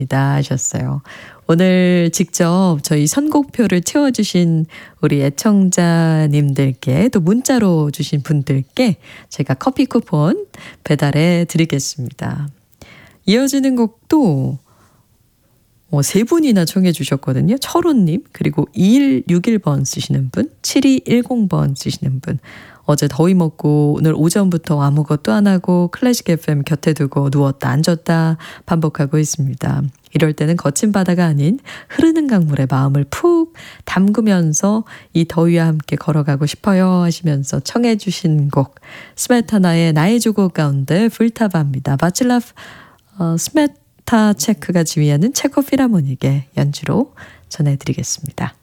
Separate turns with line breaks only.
하셨어요. 오늘 직접 저희 선곡표를 채워주신 우리 애청자님들께 또 문자로 주신 분들께 제가 커피 쿠폰 배달해 드리겠습니다. 이어지는 곡도 세 분이나 청해 주셨거든요. 철호님, 그리고 2161번 쓰시는 분, 7210번 쓰시는 분. 어제 더위 먹고 오늘 오전부터 아무것도 안 하고 클래식 FM 곁에 두고 누웠다 앉았다 반복하고 있습니다. 이럴 때는 거친 바다가 아닌 흐르는 강물에 마음을 푹 담그면서 이 더위와 함께 걸어가고 싶어요 하시면서 청해 주신 곡 스메타나의 나의 주곡 가운데 불타바입니다. 바칠라프 스메타체크가 지휘하는 체코 필하모닉의 연주로 전해드리겠습니다.